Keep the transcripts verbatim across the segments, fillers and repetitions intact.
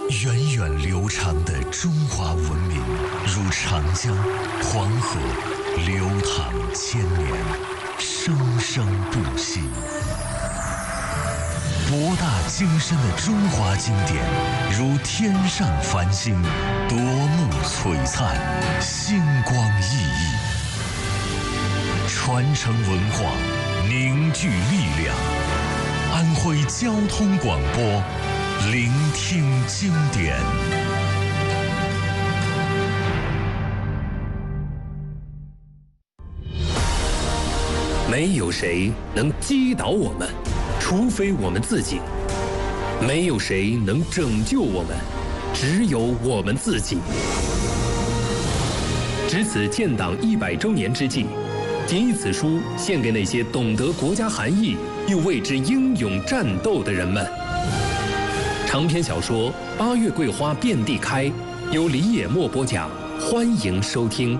源远流长的中华文明，如长江、黄河，流淌千年，生生不息。博大精深的中华经典，如天上繁星，夺目璀璨，星光熠熠。传承文化，凝聚力量。安徽交通广播，聆听经典。 没有谁能击倒我们，除非我们自己；没有谁能拯救我们，只有我们自己。值此建党一百周年之际，谨以此书献给那些懂得国家含义又为之英勇战斗的人们。长篇小说《八月桂花遍地开》，由李野墨播讲，欢迎收听。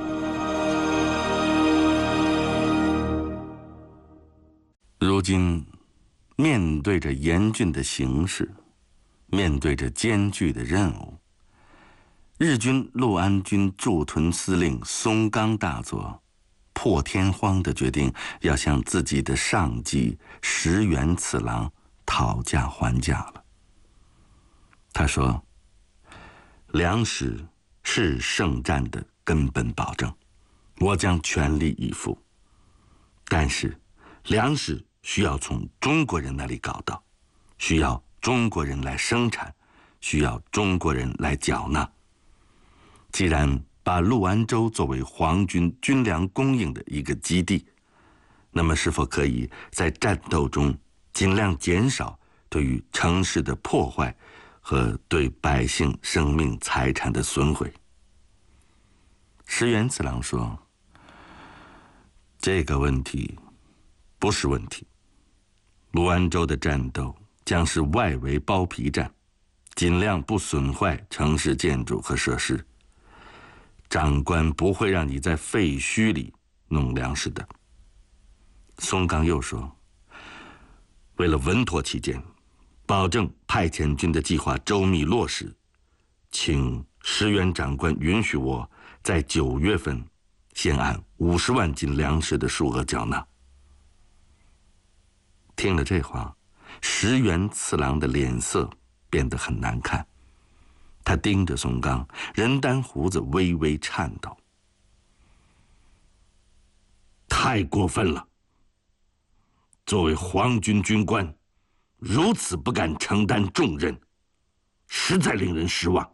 如今，面对着严峻的形势，面对着艰巨的任务，日军陆安军驻屯司令松冈大佐破天荒地决定要向自己的上级石原次郎讨价还价了。他说：“粮食是圣战的根本保证，我将全力以赴。但是，粮食需要从中国人那里搞到，需要中国人来生产，需要中国人来缴纳。既然把陆安州作为皇军军粮供应的一个基地，那么是否可以在战斗中尽量减少对于城市的破坏和对百姓生命财产的损毁？”石原次郎说：“这个问题不是问题。陆安州的战斗将是外围包皮战，尽量不损坏城市建筑和设施。长官不会让你在废墟里弄粮食的。”松冈又说：“为了稳妥起见，保证派遣军的计划周密落实，请石原长官允许我在九月份先按五十万斤粮食的数额缴纳。”听了这话，石原次郎的脸色变得很难看。他盯着松冈，人丹胡子微微颤抖。太过分了！作为皇军军官，如此不敢承担重任，实在令人失望。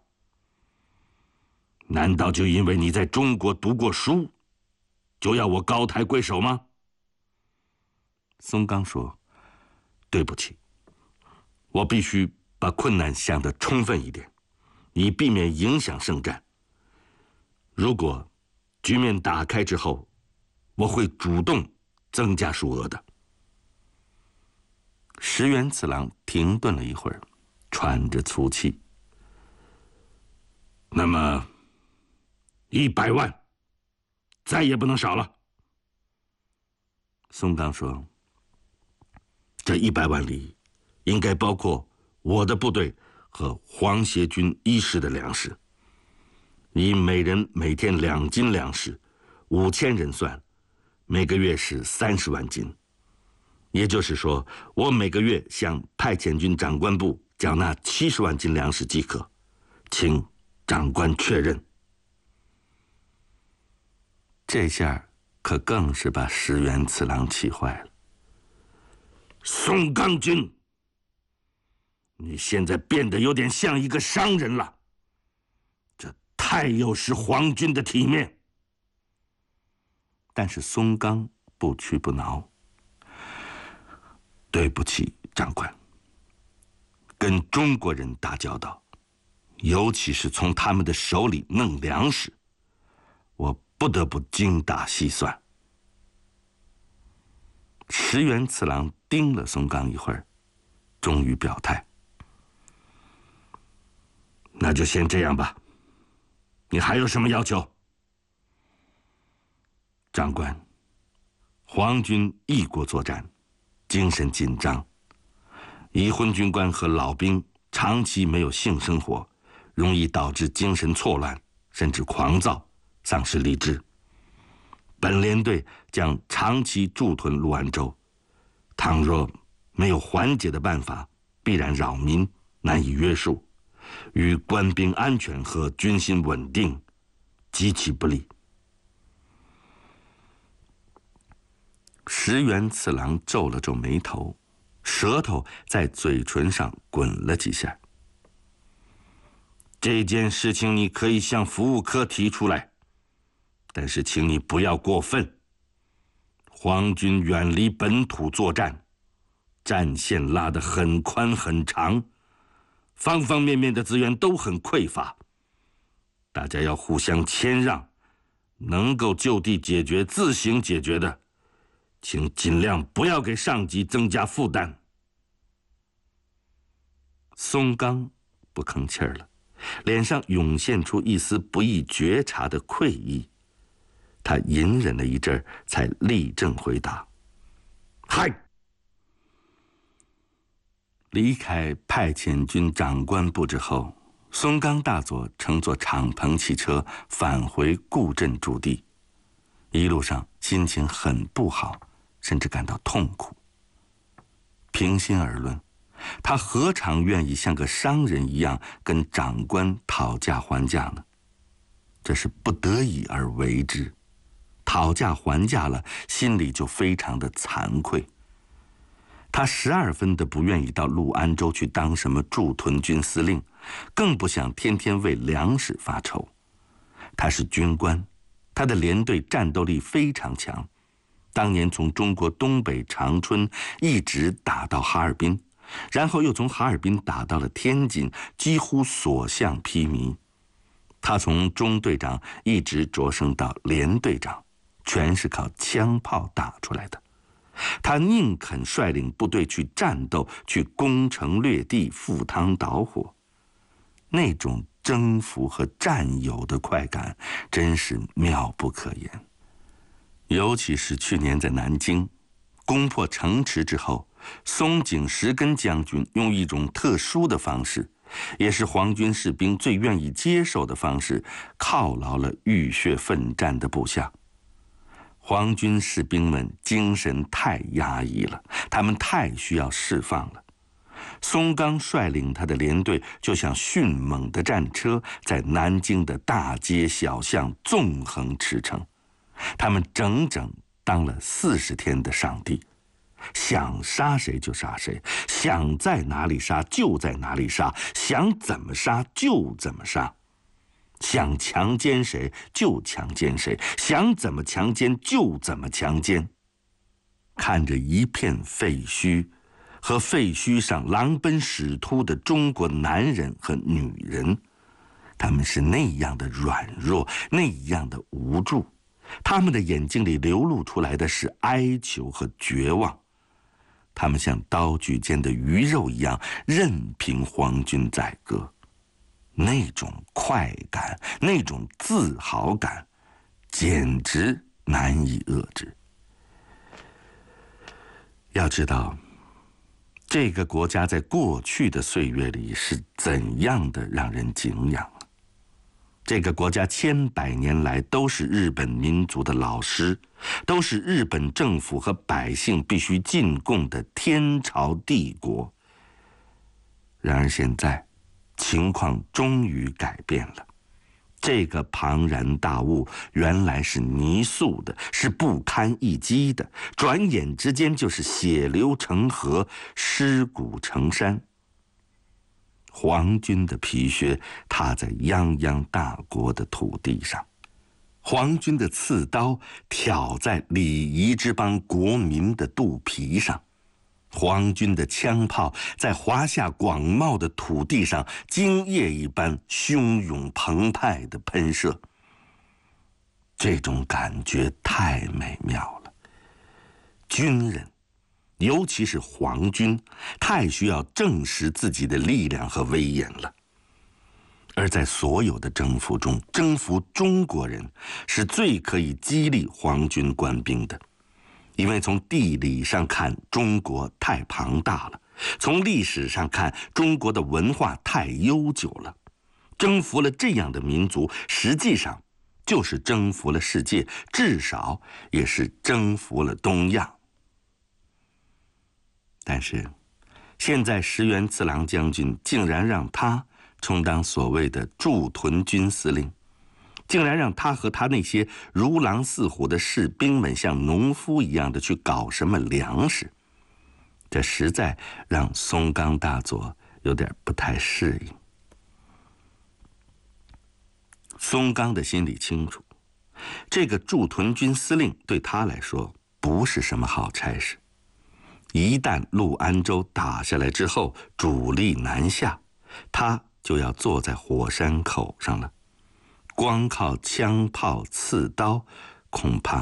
难道就因为你在中国读过书，就要我高抬贵手吗？松冈说：“对不起，我必须把困难想得充分一点，以避免影响圣战。如果局面打开之后，我会主动增加数额的。”石原次郎停顿了一会儿，喘着粗气。“那么，一百万，再也不能少了。”松冈说：“这一百万里，应该包括我的部队和皇协军一师的粮食。以每人每天两斤粮食，五千人算，每个月是三十万斤。也就是说，我每个月向派遣军长官部缴纳七十万斤粮食即可，请长官确认。”这下可更是把石原次郎气坏了。“松冈君，你现在变得有点像一个商人了，这太有失皇军的体面。”但是松冈不屈不挠。“对不起，长官。跟中国人打交道，尤其是从他们的手里弄粮食，我不得不精打细算。”石原次郎盯了松冈一会儿，终于表态：“那就先这样吧。你还有什么要求？”长官，皇军异国作战，精神紧张，已婚军官和老兵长期没有性生活， 容易导致精神错乱，甚至狂躁，丧失理智。本联队将长期驻屯陆安州，倘若没有缓解的办法，必然扰民，难以约束，与官兵安全和军心稳定极其不利。石原次郎皱了皱眉头，舌头在嘴唇上滚了几下。这件事情你可以向服务科提出来，但是请你不要过分。皇军远离本土作战，战线拉得很宽很长，方方面面的资源都很匮乏，大家要互相谦让，能够就地解决、自行解决的，请尽量不要给上级增加负担。松冈不吭气儿了，脸上涌现出一丝不易觉察的愧意。他隐忍了一阵，才立正回答：“嗨！”离开派遣军长官部之后，松冈大佐乘坐敞篷汽车返回固镇驻地，一路上心情很不好，甚至感到痛苦。平心而论，他何尝愿意像个商人一样跟长官讨价还价呢？这是不得已而为之，讨价还价了，心里就非常的惭愧。他十二分的不愿意到陆安州去当什么驻屯军司令，更不想天天为粮食发愁。他是军官，他的连队战斗力非常强，当年从中国东北长春一直打到哈尔滨，然后又从哈尔滨打到了天津，几乎所向披靡。他从中队长一直擢升到连队长，全是靠枪炮打出来的。他宁肯率领部队去战斗，去攻城略地，赴汤蹈火，那种征服和占有的快感真是妙不可言。尤其是去年在南京攻破城池之后，松井石根将军用一种特殊的方式，也是皇军士兵最愿意接受的方式，犒劳了浴血奋战的部下。皇军士兵们精神太压抑了，他们太需要释放了。松冈率领他的连队就像迅猛的战车，在南京的大街小巷纵横驰骋。他们整整当了四十天的上帝，想杀谁就杀谁，想在哪里杀就在哪里杀，想怎么杀就怎么杀。想强奸谁就强奸谁，想怎么强奸就怎么强奸。看着一片废墟和废墟上狼奔使突的中国男人和女人，他们是那样的软弱，那样的无助，他们的眼睛里流露出来的是哀求和绝望。他们像刀具间的鱼肉一样，任凭皇军宰割。那种快感，那种自豪感，简直难以遏制。要知道，这个国家在过去的岁月里是怎样的让人敬仰啊！这个国家千百年来都是日本民族的老师，都是日本政府和百姓必须进贡的天朝帝国。然而现在情况终于改变了，这个庞然大物原来是泥塑的，是不堪一击的，转眼之间就是血流成河，尸骨成山。皇军的皮靴踏在泱泱大国的土地上，皇军的刺刀挑在礼仪之邦国民的肚皮上，皇军的枪炮在华夏广袤的土地上精液一般汹涌澎湃地喷射。这种感觉太美妙了。军人，尤其是皇军，太需要证实自己的力量和威严了。而在所有的征服中，征服中国人是最可以激励皇军官兵的。因为从地理上看，中国太庞大了；从历史上看，中国的文化太悠久了； 征服了这样的民族，实际上就是征服了世界，至少也是征服了东亚。但是，现在石原次郎将军竟然让他充当所谓的驻屯军司令，竟然让他和他那些如狼似虎的士兵们像农夫一样的去搞什么粮食，这实在让松冈大佐有点不太适应。松冈的心里清楚，这个驻屯军司令对他来说不是什么好差事。一旦陆安州打下来之后，主力南下，他就要坐在火山口上了。光靠枪炮刺刀，恐怕